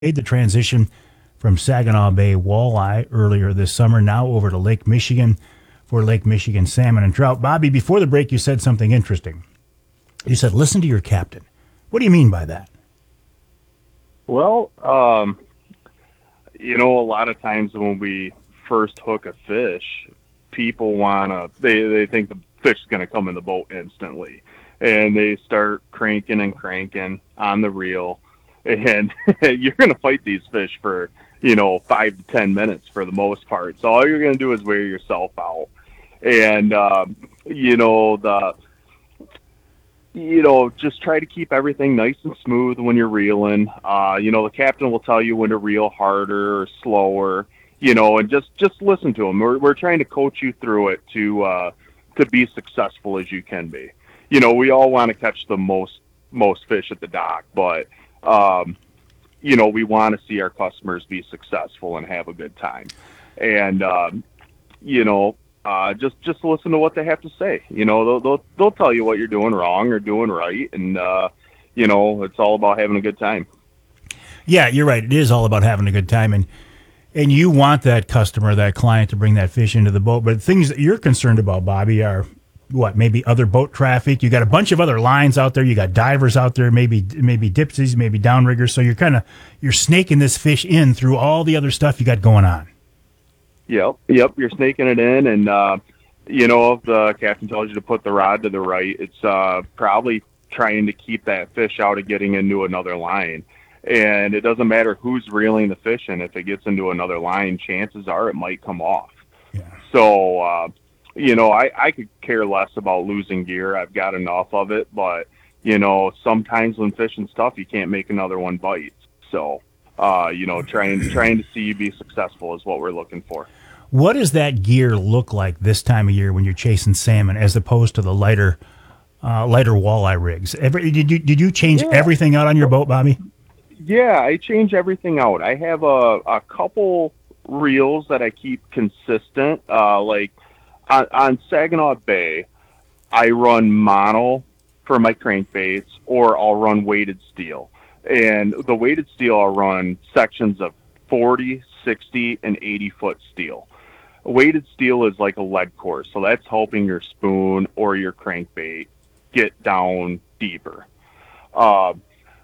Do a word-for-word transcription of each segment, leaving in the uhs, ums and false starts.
made the transition from Saginaw Bay walleye earlier this summer, now over to Lake Michigan for Lake Michigan salmon and trout. Bobby, before the break, you said something interesting. You said, listen to your captain. What do you mean by that? Well, um, you know, a lot of times when we first hook a fish, people want to, they, they think the fish is going to come in the boat instantly. And they start cranking and cranking on the reel. And you're going to fight these fish for, you know, five to ten minutes for the most part. So all you're going to do is wear yourself out. And, um, you know, the, you know, just try to keep everything nice and smooth when you're reeling. Uh, you know, the captain will tell you when to reel harder or slower, you know, and just, just listen to them. We're, we're trying to coach you through it to, uh, to be successful as you can be. You know, we all want to catch the most, most fish at the dock, but, um, you know, we want to see our customers be successful and have a good time. And, um, you know, uh, just, just listen to what they have to say. You know, they'll, they'll, they'll tell you what you're doing wrong or doing right. And, uh, you know, it's all about having a good time. Yeah, you're right. It is all about having a good time. And, and you want that customer, that client to bring that fish into the boat. But things that you're concerned about, Bobby, are what, maybe other boat traffic. You got a bunch of other lines out there. You got divers out there, maybe maybe dipsies, maybe downriggers. So you're kind of you're snaking this fish in through all the other stuff you got going on. Yep, yep. You're snaking it in, and uh, you know, if the captain tells you to put the rod to the right, it's uh, probably trying to keep that fish out of getting into another line. And it doesn't matter who's reeling the fish in. If it gets into another line, chances are it might come off. Yeah. So. Uh, You know, I, I could care less about losing gear. I've got enough of it. But, you know, sometimes when fishing's tough, you can't make another one bite. So, uh, you know, trying, trying to see you be successful is what we're looking for. What does that gear look like this time of year when you're chasing salmon as opposed to the lighter uh, lighter walleye rigs? Every, did you did you change Yeah. everything out on your boat, Bobby? Yeah, I change everything out. I have a, a couple reels that I keep consistent, uh, like, On, on Saginaw Bay, I run mono for my crankbaits, or I'll run weighted steel. And the weighted steel, I'll run sections of forty, sixty, and eighty foot steel. Weighted steel is like a lead core, so that's helping your spoon or your crankbait get down deeper. Uh,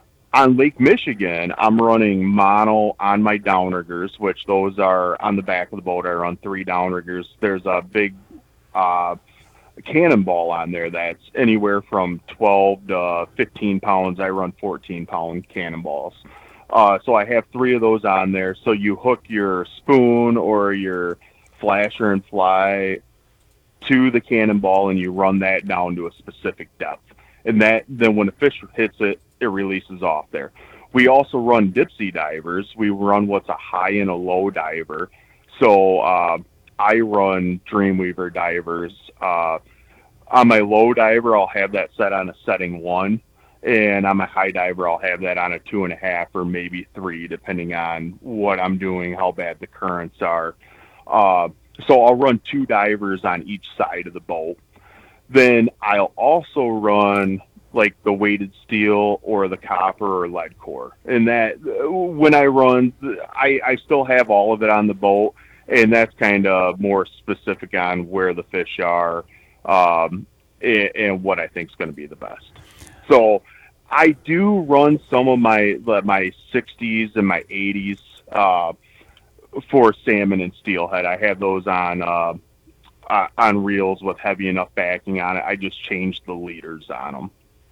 on Lake Michigan, I'm running mono on my downriggers, which those are on the back of the boat. I run three downriggers. There's a big uh, cannonball on there that's anywhere from twelve to fifteen pounds. I run fourteen pound cannonballs. Uh, so I have three of those on there. So you hook your spoon or your flasher and fly to the cannonball and you run that down to a specific depth. And that, then when the fish hits it, it releases off there. We also run dipsy divers. We run what's a high and a low diver. So, uh, I run Dreamweaver divers. Uh, on my low diver, I'll have that set on a setting one. And on my high diver, I'll have that on a two and a half or maybe three, depending on what I'm doing, how bad the currents are. Uh, so I'll run two divers on each side of the boat. Then I'll also run like the weighted steel or the copper or lead core. And that, when I run, I, I still have all of it on the boat. And that's kind of more specific on where the fish are, um, and, and what I think is going to be the best. So I do run some of my my sixties and my eighties uh, for salmon and steelhead. I have those on uh, uh, on reels with heavy enough backing on it. I just changed the leaders on them.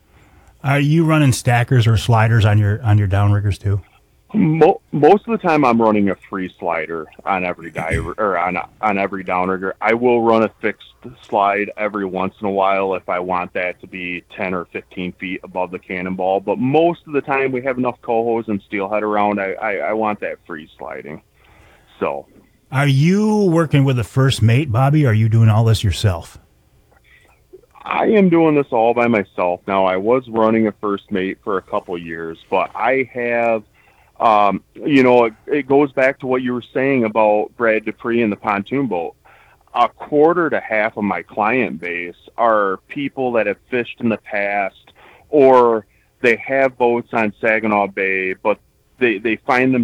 Are you running stackers or sliders on your on your downriggers too? Mo- most of the time I'm running a free slider on every diver or on on every downrigger. I will run a fixed slide every once in a while if I want that to be ten or fifteen feet above the cannonball. But most of the time we have enough cohos and steelhead around. I, I, I want that free sliding. So, are you working with a first mate, Bobby? Or are you doing all this yourself? I am doing this all by myself now. I was running a first mate for a couple years, but I have. Um, you know, it, it goes back to what you were saying about Brad Dupree and the pontoon boat. A quarter to half of my client base are people that have fished in the past, or they have boats on Saginaw Bay, but they they find